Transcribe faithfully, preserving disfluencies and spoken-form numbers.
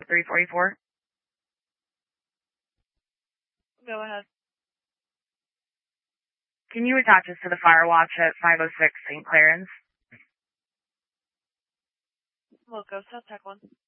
three forty-four. Go ahead. Can you attach us to the fire watch at five oh six Saint Clarence? Loco, South Tech one.